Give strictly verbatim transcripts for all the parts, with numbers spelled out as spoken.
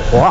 我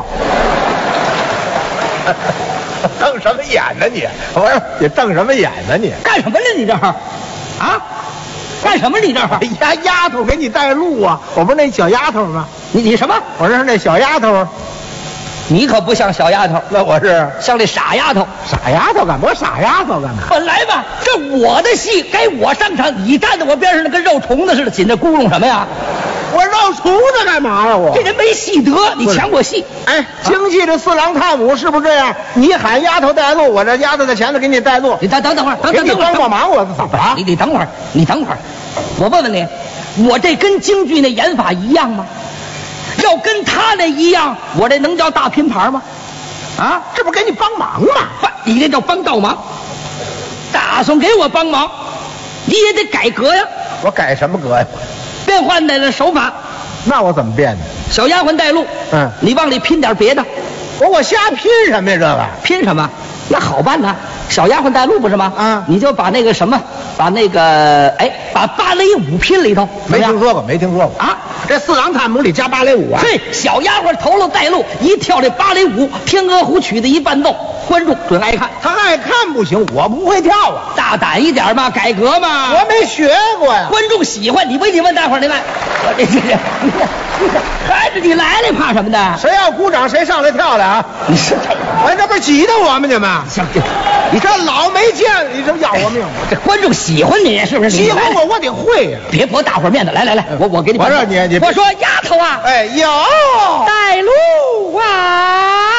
瞪什么眼呢你？我说你瞪什么眼呢你？ 干什么呢你这儿？啊？干什么你这儿？ 丫丫头给你带路啊！我不是那小丫头吗？ 你你什么？ 我这是那小丫头。 你可不像小丫头， 那我是像这傻丫头。 傻丫头干嘛？我傻丫头干嘛？ 本来吧，这我的戏该我上场，你站在我边上那跟肉虫子似的，紧着咕噜什么呀？ 我绕厨子干嘛呀？我这人没戏得，你抢我戏。 哎，京戏这四郎探母是不是这样？你喊丫头带路，我这丫头在前头给你带路。 你等等等会儿，等等你帮帮忙，我怎么了？ 你得等会儿，你等会儿，我问问你，我这跟京剧那演法一样吗？要跟他那一样，我这能叫大拼盘吗？啊， 这不给你帮忙吗？ 你这叫帮倒忙。打算给我帮忙，你也得改革呀。 我改什么革呀？ 变换的手法。 那我怎么变呢？ 小丫鬟带路， 嗯， 你往里拼点别的。 我我瞎拼什么呀？这个拼什么？那好办呐，小丫鬟带路不是吗？ 嗯， 你就把那个什么，把那个哎，把芭蕾舞拼里头。 没听说过，没听说过啊！ 这四郎探母里加芭蕾舞啊？ 对，小丫鬟头了带路，一跳这芭蕾舞，天鹅湖曲子一伴奏，观众准爱看。 他爱看不行，我不会跳啊。 大胆一点嘛，改革嘛。 我没学过呀。 观众喜欢，你不你问大伙儿，你来，我这这这，孩子你来了，怕什么的？ 谁要鼓掌，谁上来跳来啊？ 你是这， 哎，这不是挤得我们你们？ 行这。 你这老没见，你这要我命！ 这观众喜欢你是不是？ 喜欢我，我得会呀！ 别驳大伙面子，来来来，我我给你。 我说你你， 我说丫头啊， 哎有带路啊！